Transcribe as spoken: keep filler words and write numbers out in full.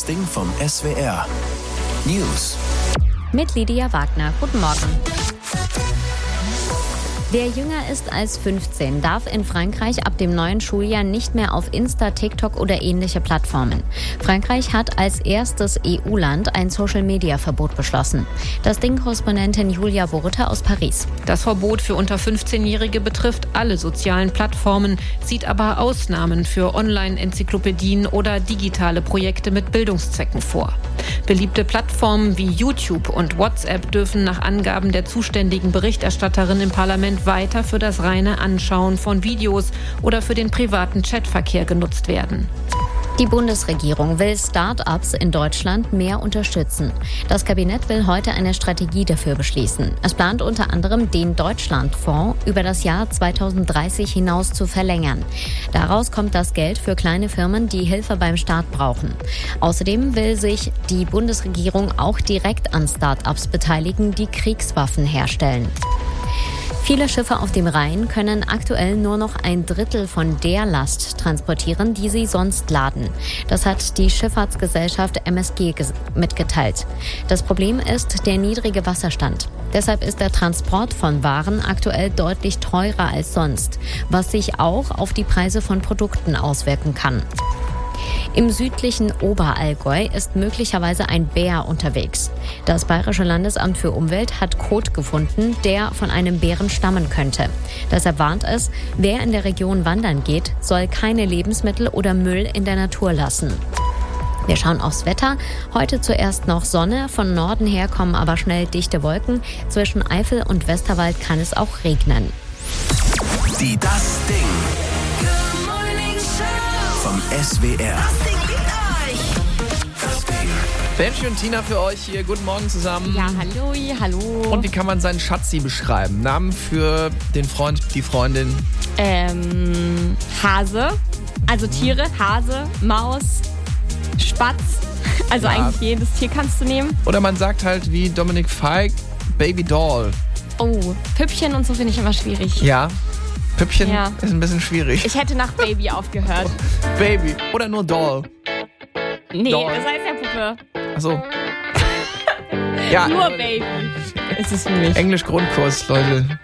Ding vom S W R. News. Mit Lydia Wagner. Guten Morgen. Wer jünger ist als fünfzehn, darf in Frankreich ab dem neuen Schuljahr nicht mehr auf Insta, TikTok oder ähnliche Plattformen. Frankreich hat als erstes E U-Land ein Social-Media-Verbot beschlossen. Das Ding-Korrespondentin Julia Boruta aus Paris. Das Verbot für unter fünfzehnjährige betrifft alle sozialen Plattformen, sieht aber Ausnahmen für Online-Enzyklopädien oder digitale Projekte mit Bildungszwecken vor. Beliebte Plattformen wie YouTube und WhatsApp dürfen nach Angaben der zuständigen Berichterstatterin im Parlament weiter für das reine Anschauen von Videos oder für den privaten Chatverkehr genutzt werden. Die Bundesregierung will Start-ups in Deutschland mehr unterstützen. Das Kabinett will heute eine Strategie dafür beschließen. Es plant unter anderem, den Deutschlandfonds über das Jahr zweitausenddreißig hinaus zu verlängern. Daraus kommt das Geld für kleine Firmen, die Hilfe beim Start brauchen. Außerdem will sich die Bundesregierung auch direkt an Start-ups beteiligen, die Kriegswaffen herstellen. Viele Schiffe auf dem Rhein können aktuell nur noch ein Drittel von der Last transportieren, die sie sonst laden. Das hat die Schifffahrtsgesellschaft M S G mitgeteilt. Das Problem ist der niedrige Wasserstand. Deshalb ist der Transport von Waren aktuell deutlich teurer als sonst, was sich auch auf die Preise von Produkten auswirken kann. Im südlichen Oberallgäu ist möglicherweise ein Bär unterwegs. Das Bayerische Landesamt für Umwelt hat Kot gefunden, der von einem Bären stammen könnte. Deshalb warnt es, wer in der Region wandern geht, soll keine Lebensmittel oder Müll in der Natur lassen. Wir schauen aufs Wetter. Heute zuerst noch Sonne, von Norden her kommen aber schnell dichte Wolken. Zwischen Eifel und Westerwald kann es auch regnen. Die Das Ding vom S W R. Das Ding liebt euch. Das Ding. Benji und Tina für euch hier. Guten Morgen zusammen. Ja, hallo, hallo. Und wie kann man seinen Schatzi beschreiben? Namen für den Freund, die Freundin? Ähm, Hase, also Tiere, Hase, Maus, Spatz. Also Ja. eigentlich jedes Tier kannst du nehmen. Oder man sagt halt wie Dominik Feig, Baby Doll. Oh, Püppchen und so finde ich immer schwierig. Ja, Püppchen Ja. ist ein bisschen schwierig. Ich hätte nach Baby aufgehört. Baby. Oder nur Doll. Nee, Doll. das heißt ja Puppe. Achso. Ja, Nur Baby ist es für mich. Englisch Grundkurs, Leute.